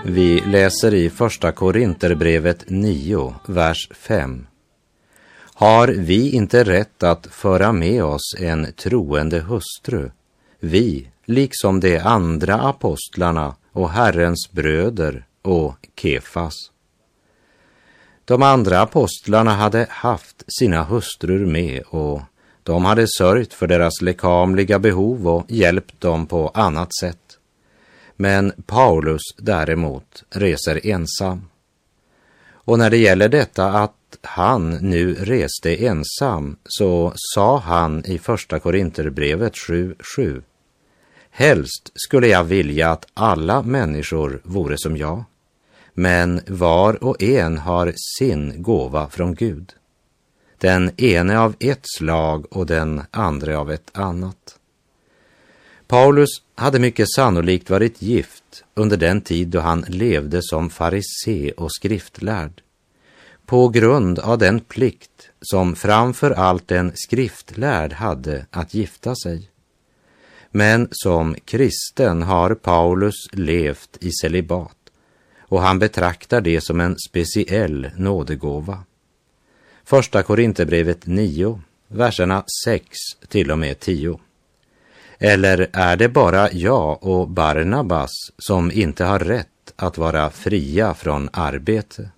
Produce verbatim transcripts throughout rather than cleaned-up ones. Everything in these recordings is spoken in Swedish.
Vi läser i första Korinterbrevet nio, vers fem. Har vi inte rätt att föra med oss en troende hustru, vi, liksom de andra apostlarna och Herrens bröder och Kefas? De andra apostlarna hade haft sina hustrur med och de hade sörjt för deras lekamliga behov och hjälpt dem på annat sätt. Men Paulus däremot reser ensam. Och när det gäller detta att han nu reste ensam, så sa han i första Korinterbrevet sju sju: helst skulle jag vilja att alla människor vore som jag, men var och en har sin gåva från Gud. Den ene av ett slag och den andra av ett annat. Paulus hade mycket sannolikt varit gift under den tid då han levde som farisé och skriftlärd, på grund av den plikt som framför allt en skriftlärd hade att gifta sig. Men som kristen har Paulus levt i celibat, och han betraktar det som en speciell nådegåva. Första Korinterbrevet nio, verserna sex till och med tio. Eller är det bara jag och Barnabas som inte har rätt att vara fria från arbete?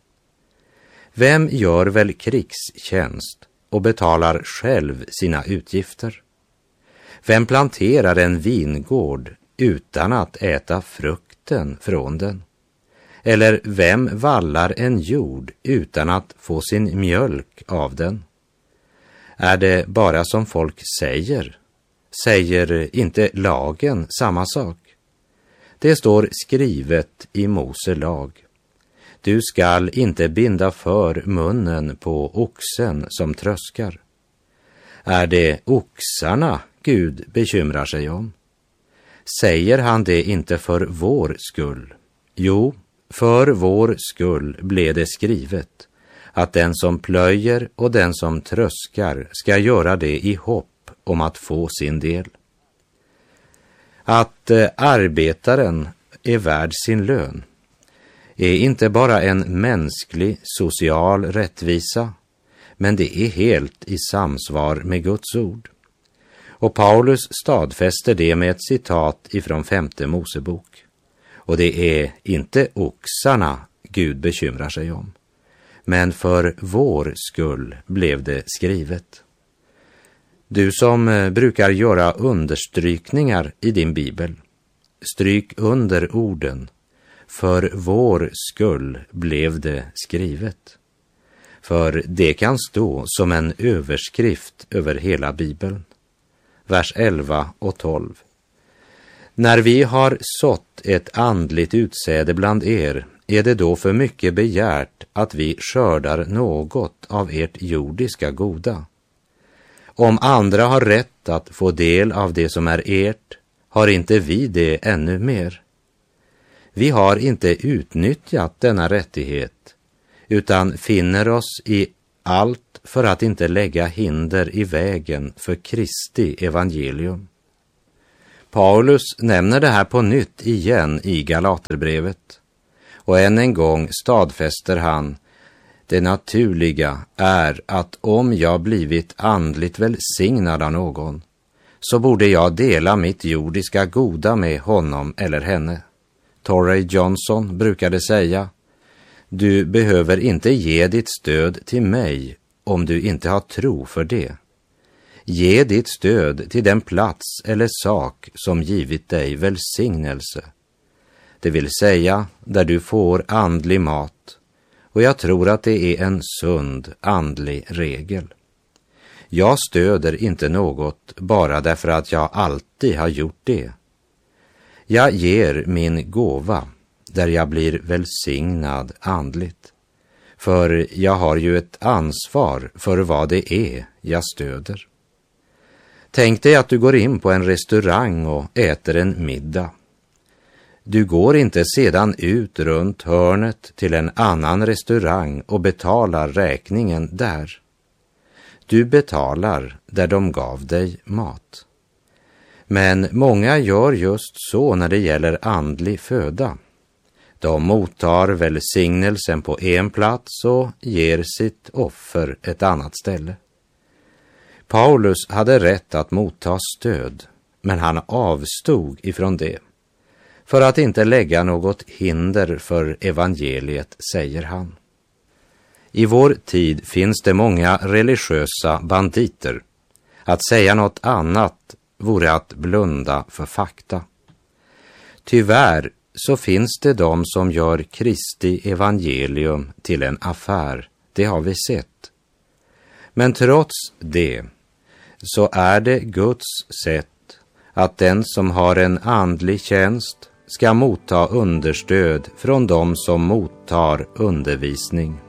Vem gör väl krigstjänst och betalar själv sina utgifter? Vem planterar en vingård utan att äta frukten från den? Eller vem vallar en jord utan att få sin mjölk av den? Är det bara som folk säger? Säger inte lagen samma sak? Det står skrivet i Mose lag: du skall inte binda för munnen på oxen som tröskar. Är det oxarna Gud bekymrar sig om? Säger han det inte för vår skull? Jo, för vår skull blev det skrivet att den som plöjer och den som tröskar ska göra det i hopp om att få sin del. Att eh, arbetaren är värd sin lön är inte bara en mänsklig social rättvisa, men det är helt i samsvar med Guds ord. Och Paulus stadfäster det med ett citat ifrån femte Mosebok. Och det är inte oxarna Gud bekymrar sig om, men för vår skull blev det skrivet. Du som brukar göra understrykningar i din bibel, stryk under orden: för vår skull blev det skrivet. För det kan stå som en överskrift över hela bibeln. Vers elva och tolv. När vi har sått ett andligt utsäde bland er, är det då för mycket begärt att vi skördar något av ert jordiska goda? Om andra har rätt att få del av det som är ert, har inte vi det ännu mer? Vi har inte utnyttjat denna rättighet, utan finner oss i allt för att inte lägga hinder i vägen för Kristi evangelium. Paulus nämner det här på nytt igen i Galaterbrevet, och än en gång stadfäster han: det naturliga är att om jag blivit andligt välsignad av någon, så borde jag dela mitt jordiska goda med honom eller henne. Torrey Johnson brukade säga: du behöver inte ge ditt stöd till mig om du inte har tro för det. Ge ditt stöd till den plats eller sak som givit dig välsignelse, det vill säga där du får andlig mat, och jag tror att det är en sund andlig regel. Jag stöder inte något bara därför att jag alltid har gjort det. Jag ger min gåva där jag blir välsignad andligt, för jag har ju ett ansvar för vad det är jag stöder. Tänk dig att du går in på en restaurang och äter en middag. Du går inte sedan ut runt hörnet till en annan restaurang och betalar räkningen där. Du betalar där de gav dig mat. Men många gör just så när det gäller andlig föda. De mottar välsignelsen på en plats och ger sitt offer ett annat ställe. Paulus hade rätt att motta stöd, men han avstod ifrån det för att inte lägga något hinder för evangeliet, säger han. I vår tid finns det många religiösa banditer. Att säga något annat vore att blunda för fakta. Tyvärr så finns det de som gör Kristi evangelium till en affär. Det har vi sett. Men trots det så är det Guds sätt att den som har en andlig tjänst ska motta understöd från dem som mottar undervisning.